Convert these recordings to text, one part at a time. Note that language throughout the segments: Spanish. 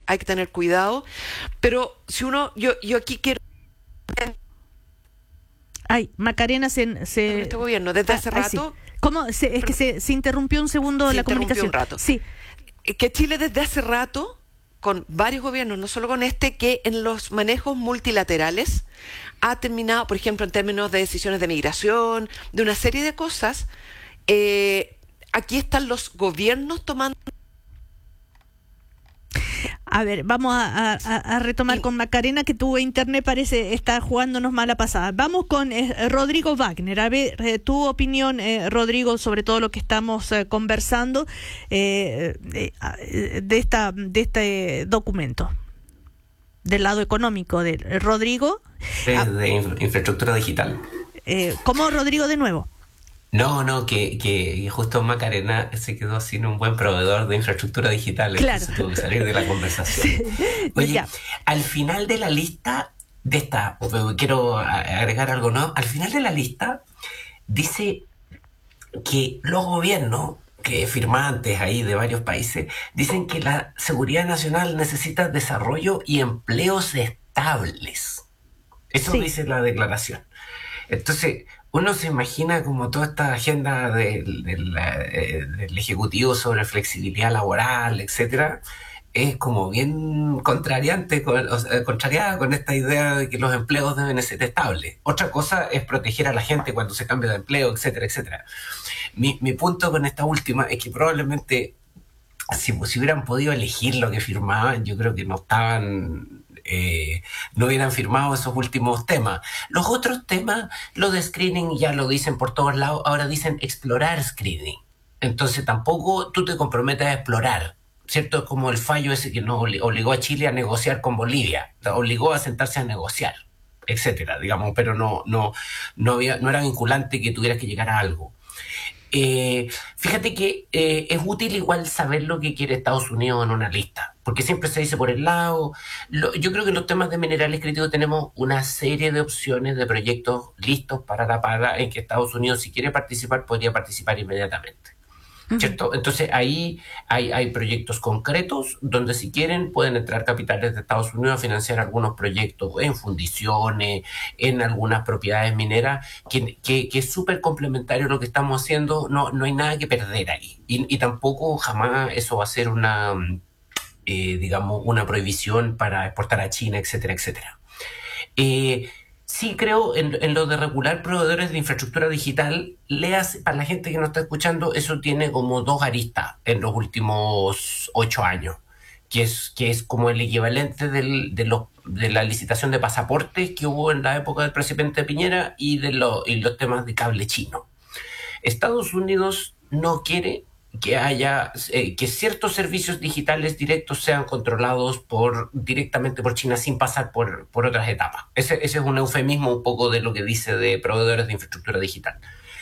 hay que tener cuidado, pero si uno, yo aquí quiero Ay, Macarena en este gobierno desde hace sí. rato, ¿Cómo? Es que se interrumpió un segundo se la interrumpió comunicación. un rato, Sí, que Chile desde hace rato, con varios gobiernos, no solo con este, que en los manejos multilaterales ha terminado, por ejemplo, en términos de decisiones de migración, de una serie de cosas, aquí están los gobiernos tomando a ver, vamos a retomar y, con Macarena, que tu internet parece está jugándonos mala pasada. Vamos con Rodrigo Wagner. A ver, tu opinión, Rodrigo, sobre todo lo que estamos conversando de este documento. Del lado económico de Rodrigo. De infraestructura digital. ¿Cómo, Rodrigo, de nuevo? No, que justo Macarena se quedó sin un buen proveedor de infraestructura digital, claro. Entonces tuvo que salir de la conversación. Sí. Oye, Ya. al final de la lista de esta, quiero agregar algo, ¿no? Al final de la lista dice que los gobiernos que firmantes ahí de varios países dicen que la seguridad nacional necesita desarrollo y empleos estables. Eso Sí. dice la declaración. Entonces, uno se imagina como toda esta agenda del Ejecutivo sobre flexibilidad laboral, etcétera, es como bien contrariada con esta idea de que los empleos deben ser estables. Otra cosa es proteger a la gente cuando se cambia de empleo, etcétera, etcétera. Mi punto con esta última es que probablemente si hubieran podido elegir lo que firmaban, yo creo que no hubieran firmado esos últimos temas. Los otros temas, lo de screening ya lo dicen por todos lados, ahora dicen explorar screening. Entonces tampoco tú te comprometes a explorar, ¿cierto? Como el fallo ese que nos obligó a Chile a negociar con Bolivia, obligó a sentarse a negociar, etcétera, digamos, pero no era vinculante que tuvieras que llegar a algo. Fíjate que es útil igual saber lo que quiere Estados Unidos en una lista, porque siempre se dice por el lado. Yo creo que en los temas de minerales críticos tenemos una serie de opciones de proyectos listos para la paga en que Estados Unidos, si quiere participar, podría participar inmediatamente. ¿Cierto? Entonces ahí hay proyectos concretos donde si quieren pueden entrar capitales de Estados Unidos a financiar algunos proyectos en fundiciones, en algunas propiedades mineras, que es súper complementario a lo que estamos haciendo, no hay nada que perder ahí. Y tampoco jamás eso va a ser digamos, una prohibición para exportar a China, etcétera, etcétera. Sí creo en lo de regular proveedores de infraestructura digital. Para la gente que nos está escuchando, eso tiene como dos aristas en los últimos 8 años, que es como el equivalente de la licitación de pasaportes que hubo en la época del presidente Piñera y los temas de cable chino. Estados Unidos no quiere que haya que ciertos servicios digitales directos sean controlados directamente por China sin pasar por otras etapas. Ese es un eufemismo un poco de lo que dice de proveedores de infraestructura digital.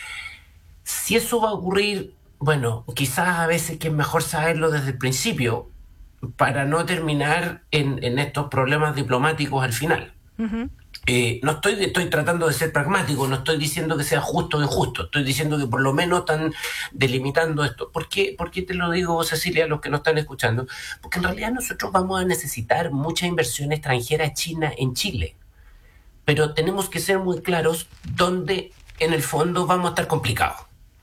Si eso va a ocurrir, bueno, quizás a veces que es mejor saberlo desde el principio para no terminar en estos problemas diplomáticos al final. Uh-huh. No estoy tratando de ser pragmático, no estoy diciendo que sea justo o injusto, estoy diciendo que por lo menos están delimitando esto. ¿Por qué te lo digo, Cecilia, a los que nos están escuchando? Porque en realidad nosotros vamos a necesitar mucha inversión extranjera china en Chile, pero tenemos que ser muy claros dónde en el fondo vamos a estar complicados.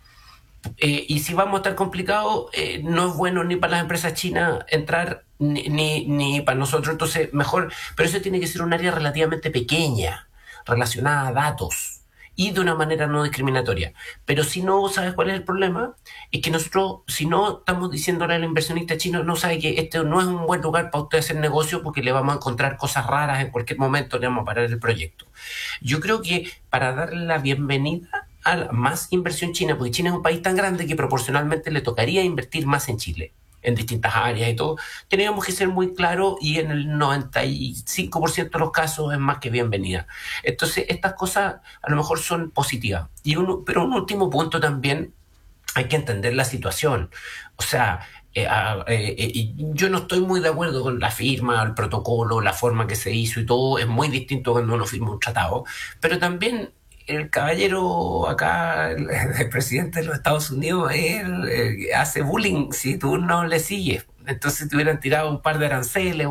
Y si vamos a estar complicados, no es bueno ni para las empresas chinas entrar, ni para nosotros. Entonces, mejor, pero eso tiene que ser un área relativamente pequeña, relacionada a datos, y de una manera no discriminatoria. Pero si no, ¿sabes cuál es el problema? Es que nosotros, si no estamos diciéndole al inversionista chino, no sabe que este no es un buen lugar para usted hacer negocio porque le vamos a encontrar cosas raras en cualquier momento, le vamos a parar el proyecto. Yo creo que para darle la bienvenida a más inversión china, porque China es un país tan grande que proporcionalmente le tocaría invertir más en Chile, en distintas áreas y todo, teníamos que ser muy claros y en el 95% de los casos es más que bienvenida. Entonces, estas cosas a lo mejor son positivas. Pero un último punto también, hay que entender la situación. O sea, yo no estoy muy de acuerdo con la firma, el protocolo, la forma que se hizo y todo, es muy distinto cuando uno firma un tratado, pero también el caballero acá, el presidente de los Estados Unidos, él hace bullying si tú no le sigues. Entonces te hubieran tirado un par de aranceles